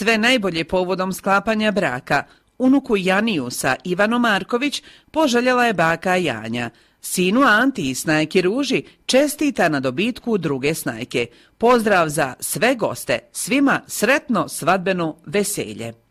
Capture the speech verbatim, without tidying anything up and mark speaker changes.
Speaker 1: Sve najbolje povodom sklapanja braka unuku Janiju sa Ivanom Marković poželjela je baka Janja. Sinu Anti i snajki Ruži čestita na dobitku druge snajke. Pozdrav za sve goste, svima sretno svadbeno veselje.